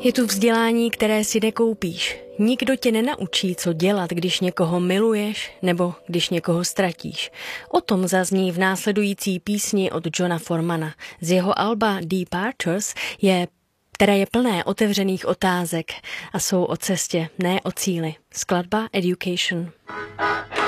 Je tu vzdělání, které si nekoupíš. Nikdo tě nenaučí, co dělat, když někoho miluješ nebo když někoho ztratíš. O tom zazní v následující písni od Johna Formana. Z jeho alba Departures, které je plné otevřených otázek a jsou o cestě, ne o cíli. Skladba Education.